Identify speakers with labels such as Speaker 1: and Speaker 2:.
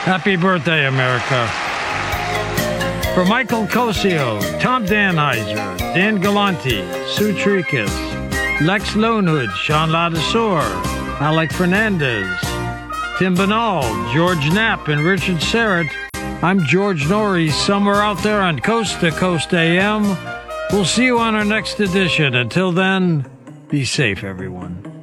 Speaker 1: Happy birthday, America. For Michael Cosio, Tom Danheiser, Dan Galanti, Sue Tricus, Lex Lonehood, Sean Ladisor, Alec Fernandez, Tim Banal, George Knapp, and Richard Serrett, I'm George Norrie, somewhere out there on Coast to Coast AM. We'll see you on our next edition. Until then, be safe, everyone.